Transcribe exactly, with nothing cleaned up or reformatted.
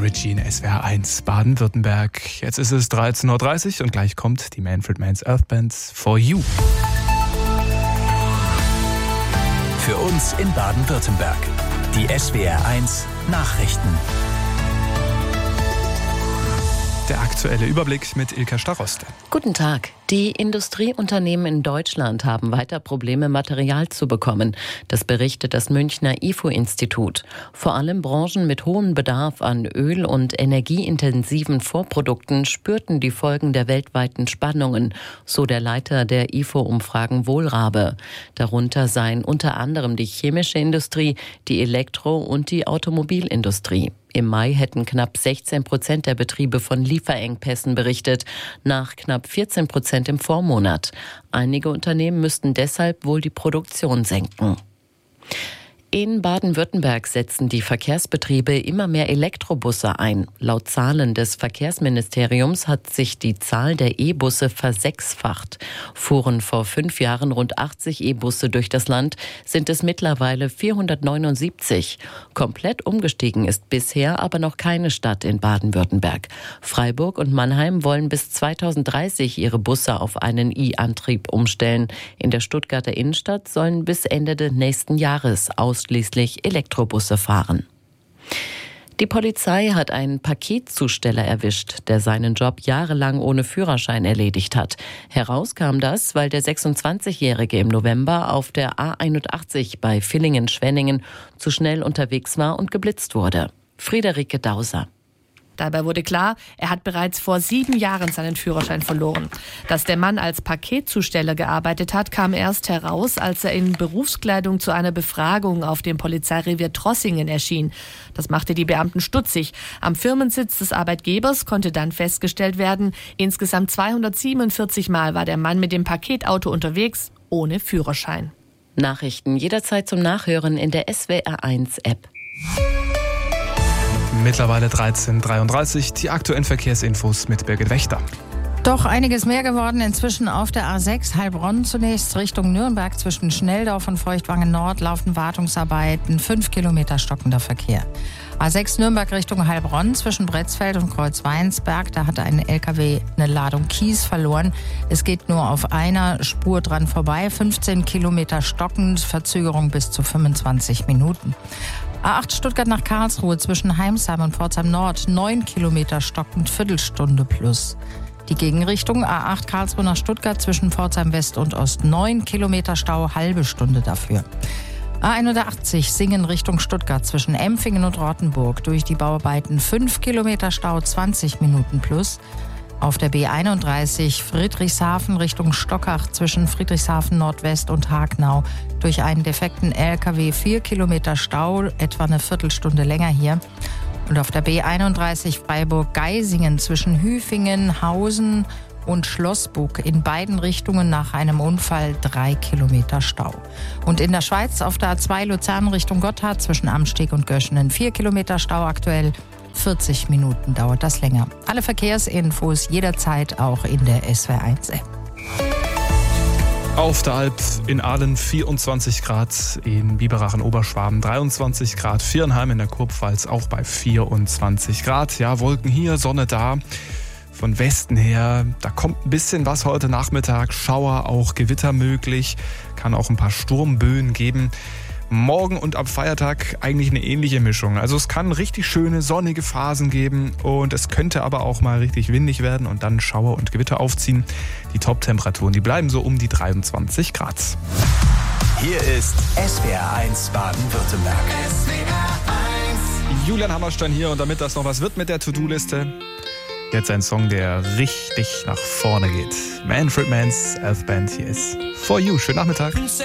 Ritchie in S W R eins Baden-Württemberg. Jetzt ist es dreizehn Uhr dreißig und gleich kommt die Manfred Mann's Earth Band For You. Für uns in Baden-Württemberg. Die S W R eins Nachrichten. Der aktuelle Überblick mit Ilka Staroste. Guten Tag. Die Industrieunternehmen in Deutschland haben weiter Probleme, Material zu bekommen. Das berichtet das Münchner I F O-Institut. Vor allem Branchen mit hohem Bedarf an öl- und energieintensiven Vorprodukten spürten die Folgen der weltweiten Spannungen, so der Leiter der I F O-Umfragen Wohlrabe. Darunter seien unter anderem die chemische Industrie, die Elektro- und die Automobilindustrie. Im Mai hätten knapp sechzehn Prozent der Betriebe von Lieferengpässen berichtet, nach knapp vierzehn Prozent im Vormonat. Einige Unternehmen müssten deshalb wohl die Produktion senken. In Baden-Württemberg setzen die Verkehrsbetriebe immer mehr Elektrobusse ein. Laut Zahlen des Verkehrsministeriums hat sich die Zahl der E-Busse versechsfacht. Fuhren vor fünf Jahren rund achtzig E-Busse durch das Land, sind es mittlerweile vierhundertneunundsiebzig. Komplett umgestiegen ist bisher aber noch keine Stadt in Baden-Württemberg. Freiburg und Mannheim wollen bis zweitausenddreißig ihre Busse auf einen E-Antrieb umstellen. In der Stuttgarter Innenstadt sollen bis Ende des nächsten Jahres ausschließlich Elektrobusse fahren. Die Polizei hat einen Paketzusteller erwischt, der seinen Job jahrelang ohne Führerschein erledigt hat. Heraus kam das, weil der sechsundzwanzigjährige im November auf der A einundachtzig bei Villingen-Schwenningen zu schnell unterwegs war und geblitzt wurde. Friederike Dauser. Dabei wurde klar, er hat bereits vor sieben Jahren seinen Führerschein verloren. Dass der Mann als Paketzusteller gearbeitet hat, kam erst heraus, als er in Berufskleidung zu einer Befragung auf dem Polizeirevier Trossingen erschien. Das machte die Beamten stutzig. Am Firmensitz des Arbeitgebers konnte dann festgestellt werden, insgesamt zweihundertsiebenundvierzig Mal war der Mann mit dem Paketauto unterwegs, ohne Führerschein. Nachrichten jederzeit zum Nachhören in der S W R eins App. Mittlerweile dreizehn Uhr dreiunddreißig, die aktuellen Verkehrsinfos mit Birgit Wächter. Doch einiges mehr geworden inzwischen auf der A sechs Heilbronn zunächst Richtung Nürnberg. Zwischen Schnelldorf und Feuchtwangen Nord laufen Wartungsarbeiten, fünf Kilometer stockender Verkehr. A sechs Nürnberg Richtung Heilbronn zwischen Bretzfeld und Kreuzweinsberg. Da hat ein L K W eine Ladung Kies verloren. Es geht nur auf einer Spur dran vorbei. fünfzehn Kilometer stockend, Verzögerung bis zu fünfundzwanzig Minuten. A acht Stuttgart nach Karlsruhe zwischen Heimsheim und Pforzheim Nord. neun Kilometer stockend, Viertelstunde plus. Die Gegenrichtung A acht Karlsruhe nach Stuttgart zwischen Pforzheim West und Ost. neun Kilometer Stau, halbe Stunde dafür. A einundachtzig Singen Richtung Stuttgart zwischen Empfingen und Rottenburg. Durch die Bauarbeiten fünf Kilometer Stau, zwanzig Minuten plus. Auf der B einunddreißig Friedrichshafen Richtung Stockach zwischen Friedrichshafen Nordwest und Hagnau. Durch einen defekten L K W vier Kilometer Stau, etwa eine Viertelstunde länger hier. Und auf der B einunddreißig Freiburg-Geisingen zwischen Hüfingen, Hausen und Schlossburg in beiden Richtungen nach einem Unfall drei Kilometer Stau. Und in der Schweiz auf der A zwei Luzern Richtung Gotthard zwischen Amsteg und Göschenen vier Kilometer Stau aktuell. vierzig Minuten dauert das länger. Alle Verkehrsinfos jederzeit auch in der S W R eins App. Auf der Alp in Aalen vierundzwanzig Grad, in Biberachen Oberschwaben dreiundzwanzig Grad, Viernheim in der Kurpfalz auch bei vierundzwanzig Grad. Ja, Wolken hier, Sonne da. Von Westen her, da kommt ein bisschen was heute Nachmittag, Schauer, auch Gewitter möglich, kann auch ein paar Sturmböen geben. Morgen und am Feiertag eigentlich eine ähnliche Mischung. Also es kann richtig schöne sonnige Phasen geben und es könnte aber auch mal richtig windig werden und dann Schauer und Gewitter aufziehen. Die Top-Temperaturen, die bleiben so um die dreiundzwanzig Grad. Hier ist S W R eins Baden-Württemberg. S W R eins. Julian Hammerstein hier und damit das noch was wird mit der To-Do-Liste, jetzt ein Song, der richtig nach vorne geht. Manfred Mann's Earth Band, hier ist For You. Schönen Nachmittag.